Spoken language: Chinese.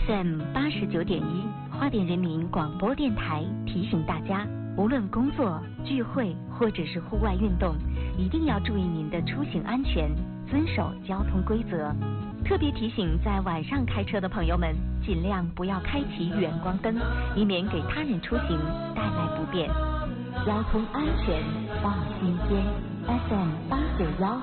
FM 89.1花莲人民广播电台提醒大家，无论工作、聚会或者是户外运动，一定要注意您的出行安全，遵守交通规则。特别提醒在晚上开车的朋友们，尽量不要开启远光灯，以免给他人出行带来不便。交通安全放心间 ，FM 891